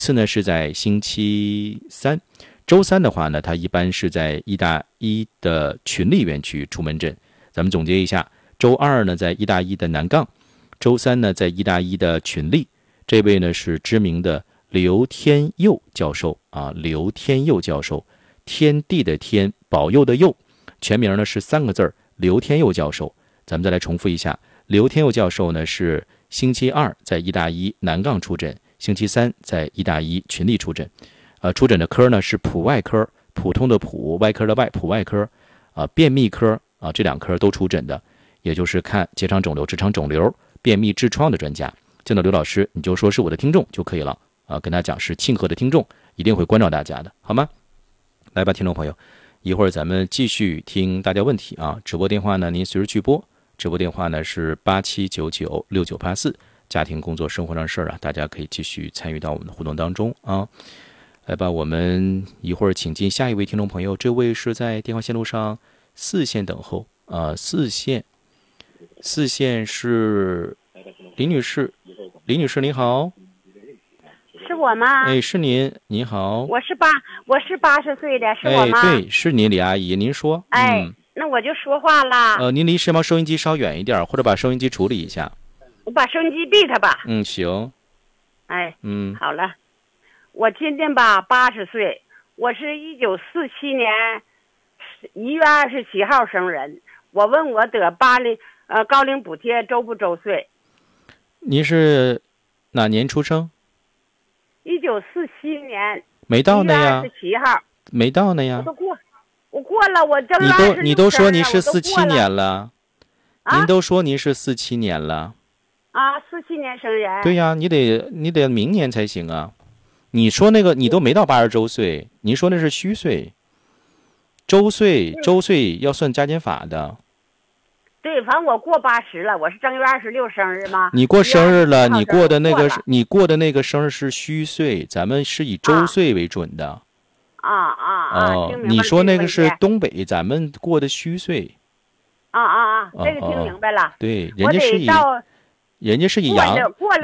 次呢是在星期三，周三的话呢，他一般是在医大一的群力园区出门诊。咱们总结一下，周二呢在医大一的南杠，周三呢在医大一的群力。这位呢是知名的刘天佑教授啊，刘天佑教授，天地的天，保佑的佑，全名呢是3个字，刘天佑教授。咱们再来重复一下，刘天佑教授呢是星期二在医大一南杠出诊，星期三在医大一群力出诊。出诊的科呢是普外科，普通的普，外科的外，普外科。便秘科啊，这2科都出诊的，也就是看结肠肿瘤、直肠肿瘤、便秘痔疮的专家。见到刘老师，你就说是我的听众就可以了跟他讲是庆贺的听众，一定会关照大家的，好吗？来吧，听众朋友，一会儿咱们继续听大家问题啊。直播电话呢，您随时去拨。直播电话呢是87996984，家庭、工作、生活上事儿大家可以继续参与到我们的互动当中啊。来吧，我们一会儿请进下一位听众朋友，这位是在电话线路上4线等候4线是李女士，李女士您好。 是我吗？ 哎，是您，您好。 我是80岁的，是我吗？ 哎，对，是您，李阿姨，您说。 那我就说话了。 您离收音机稍远一点，或者把收音机处理一下。 我把收音机闭它吧。 行。 好了。我今年吧80岁，我是1947年1月27号生人。我问我得高龄补贴周不周岁？ 您是哪年出生 ？1947年。 没到呢呀。 1月27号。 没到呢呀。 我过了，我正你都说您是47年了，您都说您是47年了。 47年生人。 对呀，你得明年才行啊。你说那个你都没到80周岁，您说那是虚岁。周岁要算加减法的。 对，反正我过80了，我是正月26生日嘛。 你过生日了，你过的那个生日是虚岁，咱们是以周岁为准的。你说那个是东北，咱们过的虚岁。 这个听明白了。 对，人家是以阳，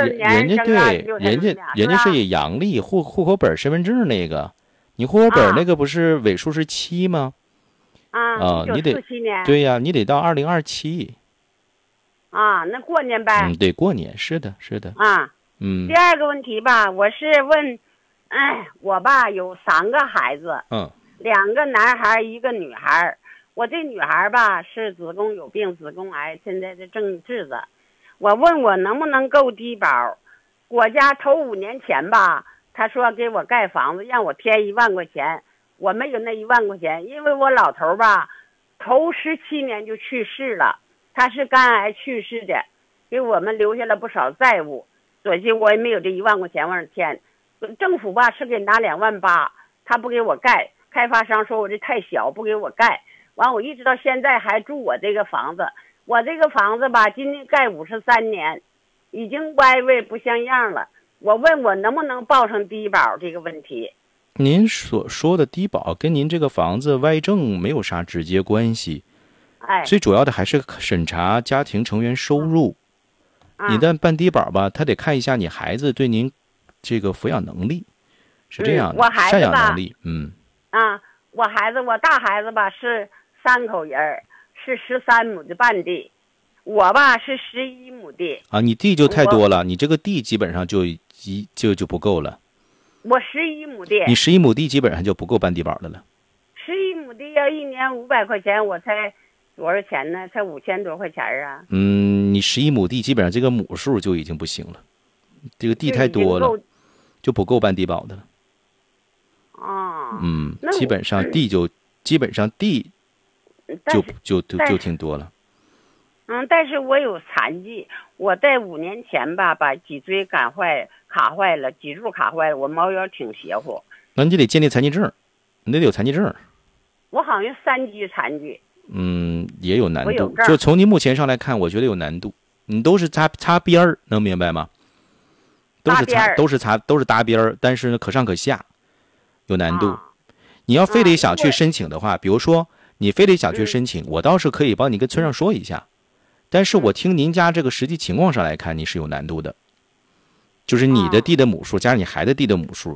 人家是以阳历户口本身份证那个，你户口本那个不是尾数是7吗？你得对呀，你得到2027。 那过年呗。 对，过年是的。 第二个问题吧，我是问，我吧有3个孩子，2个男孩1个女孩。我这女孩吧是子宫有病，子宫癌，现在正治着。我问我能不能够低保，国家头5年前吧，他说给我盖房子，让我添1万块钱，我没有那1万块钱，因为我老头吧，头17年就去世了，他是肝癌去世的，给我们留下了不少债务，所以我也没有这1万块钱往上添。政府吧是给拿2万8，他不给我盖，开发商说我这太小，不给我盖，完我一直到现在还住我这个房子。我这个房子吧，今年盖53年，已经歪歪不像样了。我问我能不能报上低保这个问题。 您所说的低保跟您这个房子歪正没有啥直接关系，最主要的还是审查家庭成员收入。你但办低保吧，他得看一下你孩子对您这个抚养能力，是这样的，赡养能力。 我大孩子吧是3口人，是13亩的半地，我吧是11亩地。 你地就太多了，你这个地基本上就不够了。 我11亩地。 你11亩地基本上就不够办低保的了。 11亩地要1年500块钱，我才多少钱呢？才5000多块钱啊。 你11亩地基本上这个亩数就已经不行了，这个地太多了，就不够办低保的了。基本上地就挺多了。 但是我有残疾，我在5年前吧，把脊椎卡坏了，脊柱卡坏了，我猫腰挺邪乎。 那你得建立残疾证，你得有残疾证。 我好像3级残疾。 也有难度。就从您目前上来看，我觉得有难度。你都是擦边儿，能明白吗？都是搭边儿，但是呢，可上可下，有难度。你要非得想去申请的话，比如说你非得想去申请，我倒是可以帮你跟村上说一下。但是我听您家这个实际情况上来看，你是有难度的。 就是你的地的母数加上你孩子地的母数，